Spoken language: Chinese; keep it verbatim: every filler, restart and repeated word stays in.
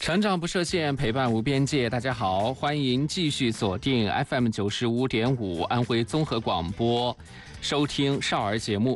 成长不设限，陪伴无边界。大家好，欢迎继续锁定 F M 九十五点五安徽综合广播，收听少儿节目。